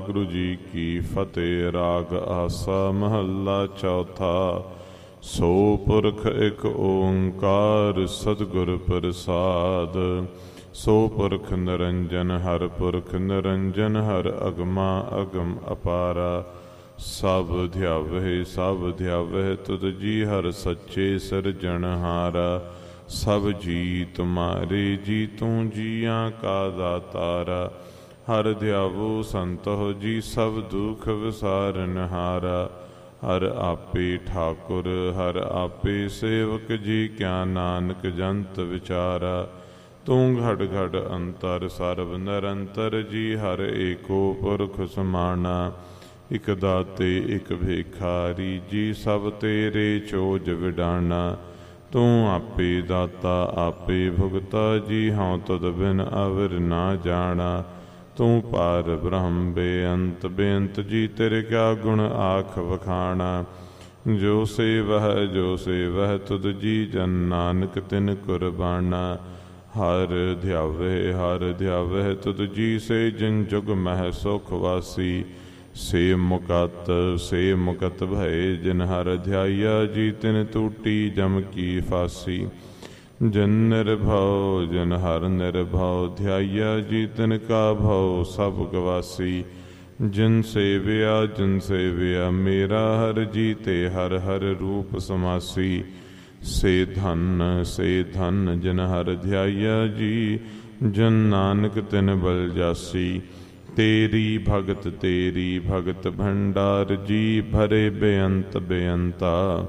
ਵਾਹਿਗੁਰੂ ਜੀ ਕੀ ਫਤਿਹ। ਰਾਗ ਆਸਾ ਮਹੱਲਾ ਚੌਥਾ। ਸੋ ਪੁਰਖ ਇੱਕ ਓੰਕਾਰ ਸਤਿਗੁਰ ਪ੍ਰਸਾਦ। ਸੋ ਪੁਰਖ ਨਿਰੰਜਨ ਹਰ ਪੁਰਖ ਨਿਰੰਜਨ ਹਰ ਅਗਮਾ ਅਗਮ ਅਪਾਰਾ। ਸਭ ਧਿਆਵਹਿ ਤੁਧ ਜੀ ਹਰ ਸੱਚੇ ਸਿਰਜਣਹਾਰਾ। ਸਭ ਜੀ ਤੁਮਾਰੇ ਜੀ ਤੂੰ ਜੀਆਂ ਕਾ ਦਾਤਾਰਾ। ਹਰ ਧਿਆਵੋ ਸੰਤੋ ਜੀ ਸਭ ਦੁਖ ਵਿਸਾਰਨਹਾਰਾ। ਹਰ ਆਪੇ ਠਾਕੁਰ ਹਰ ਆਪੇ ਸੇਵਕ ਜੀ ਕਿਆ ਨਾਨਕ ਜੰਤ ਵਿਚਾਰਾ। ਤੂੰ ਘਟ ਘਟ ਅੰਤਰ ਸਰਬ ਨਿਰੰਤਰ ਜੀ ਹਰ ਏਕੋ ਪੁਰਖ ਸਮਾਣਾ। ਇਕ ਦਾਤੇ ਇਕ ਭੇਖਾਰੀ ਜੀ ਸਭ ਤੇਰੇ ਚੋਜ ਵਿਡਾਣਾ। ਤੂੰ ਆਪੇ ਦਾਤਾ ਆਪੇ ਭੁਗਤਾ ਜੀ ਹਉ ਤੁਧ ਬਿਨ ਅਵਰ ਨਾ ਜਾਣਾ। ਤੂੰ ਪਾਰ ਬ੍ਰਹਮ ਬੇਅੰਤ ਬੇਅੰਤ ਜੀ ਤੇਰੇ ਕਿਆ ਗੁਣ ਆਖ ਵਖਾਣਾ। ਜੋ ਸੇਵਹਿ ਤੁਧ ਜੀ ਜਨ ਨਾਨਕ ਤਿਨ ਕੁਰਬਾਨਾ। ਹਰ ਧਿਆਵਹਿ ਤੁਧ ਜੀ ਸੇ ਜਿਨ ਜੁਗ ਮਹਿ ਸੁਖ ਵਾਸੀ। ਸੇ ਮੁਕਤ ਭਏ ਜਿਨ ਹਰ ਧਿਆਇਆ ਜੀ ਤਿਨ ਟੂਟੀ ਜਮ ਕੀ ਫਾਸੀ। ਜਿਨ ਹਰ ਨਿਰਭਉ ਧਿਆਇਆ ਜੀ ਤਿਨ ਕਾ ਭਉ ਸਭ ਗਵਾਸੀ। ਜਿਨ ਸੇਵਿਆ ਮੇਰਾ ਹਰ ਜੀ ਤੇ ਹਰ ਹਰ ਰੂਪ ਸਮਾਸੀ। ਸੇ ਧਨ ਜਿਨ ਹਰ ਧਿਆਇਆ ਜੀ ਜਨ ਨਾਨਕ ਤਿਨ ਬਲ ਜਾਸੀ। ਤੇਰੀ ਭਗਤ ਭੰਡਾਰ ਜੀ ਭਰੇ ਬੇਅੰਤ ਬੇਅੰਤਾ।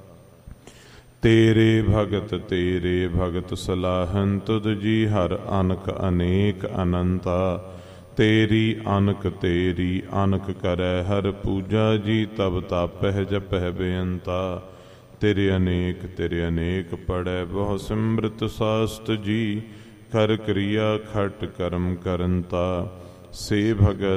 ਤੇਰੇ ਭਗਤ ਸਲਾਹਨ ਤੁਧ ਜੀ ਹਰ ਅਨਕ ਅਨੇਕ ਅਨੰਤਾ। ਤੇਰੀ ਅਨਕ ਕਰੈ ਹਰ ਪੂਜਾ ਜੀ ਤਬ ਤਾਪਹਿ ਜਪਹਿ ਬੇਅੰਤਾ। ਤੇਰੇ ਅਨੇਕ ਪੜੈ ਬਹੁ ਸਿਮਰਤ ਸਾਸਤ ਜੀ ਕਰ ਕਿਰਿਆ ਖਟ ਕਰਮ ਕਰੰਤਾ। ਸੇ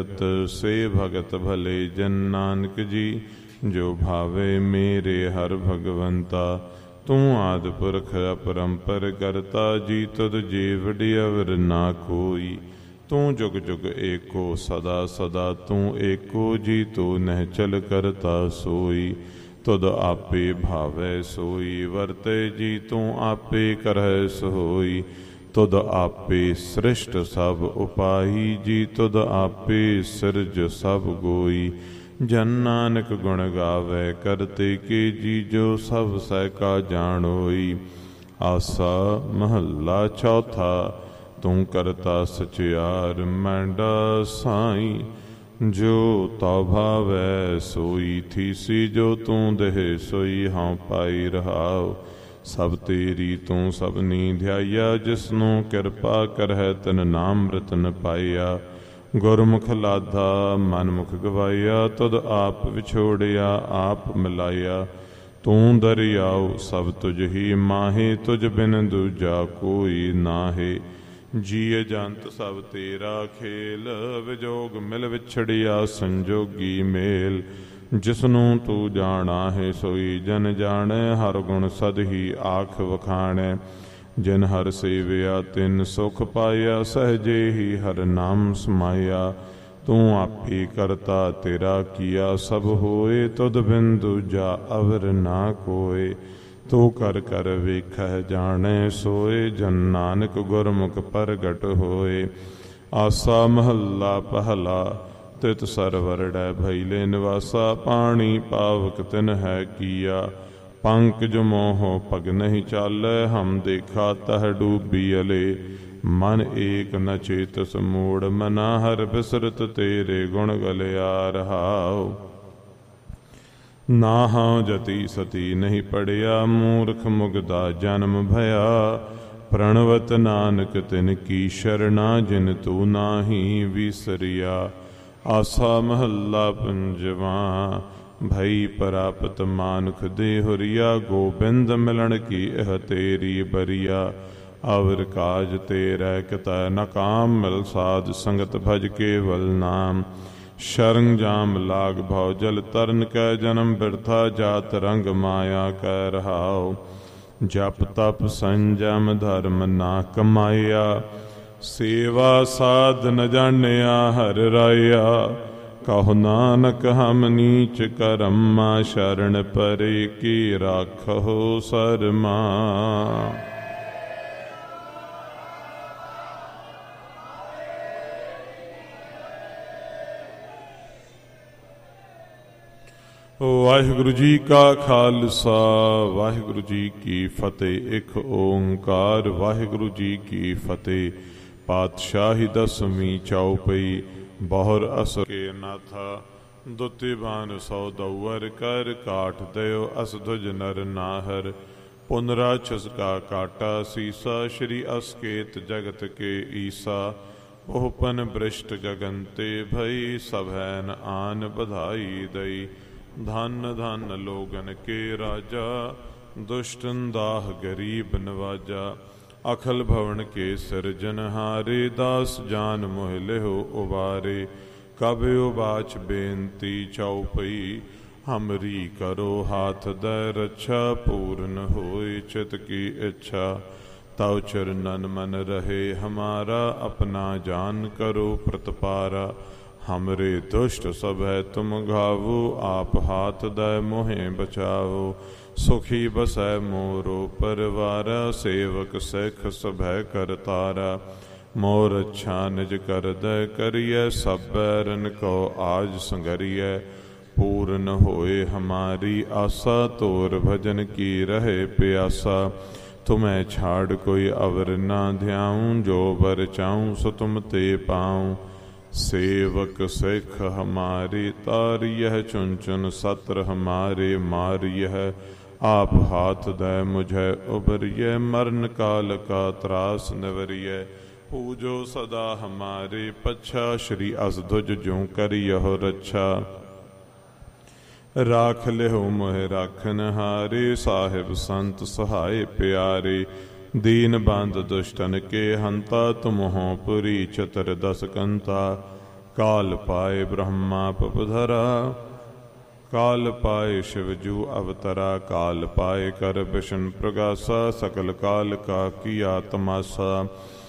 ਭਗਤ ਭਲੇ ਜਨ ਨਾਨਕ ਜੀ ਜੋ ਭਾਵੇ ਮੇਰੇ ਹਰ ਭਗਵੰਤਾ। ਤੂੰ ਆਦਿ ਪੁਰਖ ਅਪਰੰਪਰ ਕਰਤਾ ਜੀ ਤੁਧ ਜੀ ਵਡਿਆਵਰ ਨਾ ਕੋਈ। ਤੂੰ ਜੁਗ ਜੁਗ ਏਕੋ ਸਦਾ ਸਦਾ ਤੂੰ ਏਕੋ ਜੀ ਤੂੰ ਨਹਿਚਲ ਕਰਤਾ ਸੋਈ। ਤੁਧ ਆਪੇ ਭਾਵੈ ਸੋਈ ਵਰਤੈ ਜੀ ਤੂੰ ਆਪੇ ਕਰਹਿ ਸੋਈ। ਤੁਧ ਆਪੇ ਸ੍ਰਿਸ਼ਟ ਸਭ ਉਪਾਈ ਜੀ ਤੁਧ ਆਪੇ ਸਿਰਜ ਸਭ ਗੋਈ। ਜਨ ਨਾਨਕ ਗੁਣ ਗਾਵੈ ਕਰਤੇ ਕੇ ਜੀ ਜੋ ਸਭ ਸਹਿ ਕਾ ਜਾਣੋਈ। ਆਸਾ ਮਹੱਲਾ ਚੌਥਾ। ਤੂੰ ਕਰਤਾ ਸਚਿਆਰ ਮੈਂਡਾ ਸਾਈ। ਜੋ ਤਉ ਭਾਵੈ ਸੋਈ ਥੀਸੀ ਜੋ ਤੂੰ ਦੇਹ ਸੋਈ ਹਉ ਪਾਈ ਰਹਾਉ। ਸਭ ਤੇਰੀ ਤੂੰ ਸਭਨੀ ਧਿਆਇਆ ਜਿਸਨੂੰ ਕਿਰਪਾ ਕਰਹਿ ਤਿਨ ਨਾਮ ਰਤਨ ਪਾਇਆ। ਗੁਰਮੁਖ ਲਾਧਾ ਮਨਮੁਖ ਗਵਾਇਆ ਤੁਧ ਆਪ ਵਿਛੋੜਿਆ ਆਪ ਮਿਲਾਇਆ। ਤੂੰ ਦਰਿਆਉ ਸਭ ਤੁਝ ਹੀ ਮਾਹੇ ਤੁਝ ਬਿਨ ਦੂਜਾ ਕੋਈ ਨਾਹੇ। ਜੀਅ ਜੰਤ ਸਭ ਤੇਰਾ ਖੇਲ ਵਿਜੋਗ ਮਿਲ ਵਿਛੜਿਆ ਸੰਜੋਗੀ ਮੇਲ। ਜਿਸਨੂੰ ਤੂੰ ਜਾਣਾ ਹੈ ਸੋਈ ਜਨ ਜਾਣੈ ਹਰ ਗੁਣ ਸਦ ਹੀ ਆਖ ਵਖਾਣੈ। ਜਿਨ ਹਰ ਸੇਵਿਆ ਤਿਨ ਸੁਖ ਪਾਇਆ ਸਹਜੇ ਹੀ ਹਰ ਨਾਮ ਸਮਾਇਆ। ਤੂੰ ਆਪੇ ਕਰਤਾ ਤੇਰਾ ਕੀਆ ਸਭ ਹੋਏ ਤੁਧ ਬਿਨ ਦੂਜਾ ਅਵਰ ਨਾ ਕੋਏ। ਤੂੰ ਕਰ ਕਰ ਵੇਖਹਿ ਜਾਣੈ ਸੋਏ ਜਨ ਨਾਨਕ ਗੁਰਮੁਖ ਪ੍ਰਗਟ ਹੋਏ। ਆਸਾ ਮਹੱਲਾ ਪਹਿਲਾ। ਤਿਤ ਸਰਵਰੜੈ ਭੈਲੇ ਨਿਵਾਸਾ ਪਾਣੀ ਪਾਵਕ ਤਿਨ ਹੈ ਕੀਆ। ਪੰਕਜ ਮੋਹ ਪਗ ਨਹੀਂ ਚਾਲੈ ਹਮ ਦੇਖਾ ਤਹ ਡੂਬੀ ਅਲੇ। ਮਨ ਏਕ ਨ ਚੇਤਸ ਮੂੜ ਮਨਾ ਹਰ ਬਿਸਰਤ ਤੇਰੇ ਗੁਣ ਗਲਿਆ ਰਹਾਉ। ਨਾ ਹਉ ਜਤੀ ਸਤੀ ਨਹੀਂ ਪੜਿਆ ਮੂਰਖ ਮੁਗਦਾ ਜਨਮ ਭਇਆ। ਪ੍ਰਣਵਤ ਨਾਨਕ ਤਿਨ ਕੀ ਸ਼ਰਣਾ ਜਿਨ ਤੂੰ ਨਾਹੀ ਵਿਸਰਿਆ। ਆਸਾ ਮਹੱਲਾ ਪੰਜਵਾ। ਭਈ ਪ੍ਰਾਪਤ ਮਾਨੁਖ ਦੇ ਹੁਰੀਆ ਗੋਬਿੰਦ ਮਿਲਣ ਕੀ ਇਹ ਤੇਰੀ ਬਰੀਆ। ਅਵਰ ਕਾਜ ਤੇਰੈ ਕਿਤੈ ਨ ਕਾਮ ਮਿਲ ਸਾਧ ਸੰਗਤ ਭਜ ਕੇਵਲ ਨਾਮ। ਸ਼ਰੰਗ ਜਾਮ ਲਾਗ ਭਉ ਜਲ ਤਰਨ ਕੈ ਜਨਮ ਬਿਰਥਾ ਜਾਤ ਰੰਗ ਮਾਇਆ ਕੈ ਰਹਾਉ। ਜਪ ਤਪ ਸੰਜਮ ਧਰਮ ਨਾ ਕਮਾਇਆ। ਸੇਵਾ ਸਾਧ ਨ ਜਾਣਿਆ ਹਰਿ ਰਾਇਆ। ਕਹੁ ਨਾਨਕ ਹਮ ਨੀਚ ਕਰਮਾ, ਸ਼ਰਨ ਪਰੇ ਕੀ ਰਾਖਹੁ ਸਰਮਾ। ਵਾਹਿਗੁਰੂ ਜੀ ਕਾ ਖਾਲਸਾ, ਵਾਹਿਗੁਰੂ ਜੀ ਕੀ ਫਤਿਹ। ਇੱਕ ਓੰਕਾਰ ਵਾਹਿਗੁਰੂ ਜੀ ਕੀ ਫਤਿਹ। ਪਾਤਸ਼ਾਹੀ ਦਸਵੀਂ ਚੌਪਈ। ਬਹੁਰ ਅਸ ਕੇ ਨਾਥਾ, ਦੁਤੀ ਬਾਨ ਸੌ ਦਊਰ ਕਰ, ਕਾਟ ਦਿਓ ਅਸ ਧੁਜ ਨਰ ਨਾਹਰ। ਪੁਨਰਾ ਛਸਕਾ ਕਾਟਾ ਸੀਸਾ, ਸ਼੍ਰੀ ਅਸਕੇਤ ਜਗਤ ਕੇ ਈਸਾ। ਬਹੁਪਨ ਬ੍ਰਿਸ਼ਟ ਗਗਨ ਤੇ ਭਈ, ਸਭੈਨ ਆਨ ਬਧਾਈ ਦਈ। ਧਨ ਧਨ ਲੋਗਨ ਕੇ ਰਾਜਾ, ਦੁਸ਼ਟਨ ਦਾਹ ਗਰੀਬ ਨਵਾਜਾ। ਅਖਲ ਭਵਨ ਕੇ ਸਿਰਜਨਹਾਰੇ, ਦਾਸ ਜਾਨ ਮੋਹਿ ਲਿਹੁ ਉਬਾਰੇ। ਕਬ ਉਬਾਚ ਬੇਨਤੀ ਚਉਪਈ, ਹਮਰੀ ਕਰੋ ਹਾਥ ਦੈ ਰੱਛਾ। ਪੂਰਨ ਹੋਇ ਚਿਤ ਕੀ ਇੱਛਾ, ਤਉ ਚਰਨਨ ਮਨ ਰਹੇ ਹਮਾਰਾ। ਆਪਣਾ ਜਾਨ ਕਰੋ ਪ੍ਰਤਪਾਰਾ, हमरे दुष्ट सब है तुम घावो। आप हाथ दय मोहे बचावो, सुखी बसै मोरो परवारा। सेवक सिख सभै करतारा, मोर अच्छा निज कर दय करिय। सब बैरन को आज संगरिय, पूर्ण होए हमारी आशा। तोर भजन की रहे प्यासा, तुम्हें छाड़ कोई अवर ना ध्याऊं। जो बर चाहूँ सो तुम ते पाऊँ। सेवक सिख हमारे तारियह, चुन चुन सत्र हमारे मारियह। आप हाथ दय मुझे उबरिय, मरण काल का त्रास निवरिय। पूजो सदा हमारे पच्छा, श्री असधुज ज्यों करियह रक्षा। राख लिहो मोह राखन हारे, साहिब संत सहाय प्यारे। दीन बांध दुष्टन के हंता, तुम हो पुरी चतर दस कंता। काल पाए ब्रह्मा पपधरा, काल पाए शिवजू अवतरा। काल पाए कर विष्णु प्रगासा, सकल काल का किया तमासा।